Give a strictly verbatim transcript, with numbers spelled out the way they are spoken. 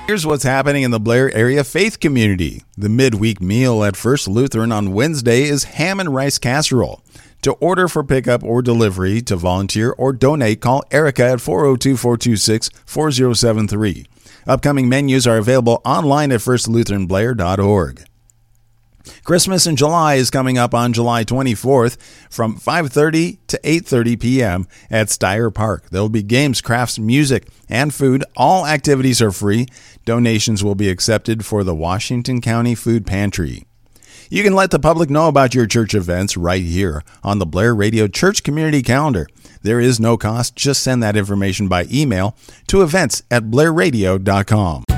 Here's what's happening in the Blair area faith community. The midweek meal at First Lutheran on Wednesday is ham and rice casserole. To order for pickup or delivery, to volunteer or donate, call Erica at four oh two, four two six, four oh seven three. Upcoming menus are available online at first lutheran blair dot org. Christmas in July is coming up on July twenty-fourth from five thirty to eight thirty p.m. at Steyer Park. There will be games, crafts, music, and food. All activities are free. Donations will be accepted for the Washington County Food Pantry. You can let the public know about your church events right here on the Blair Radio Church Community Calendar. There is no cost. Just send that information by email to events at blair radio dot com.